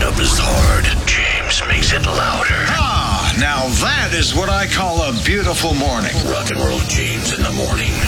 up is hard, James makes it louder. Ah, now that is what I call a beautiful morning. Rock and Roll James in the morning.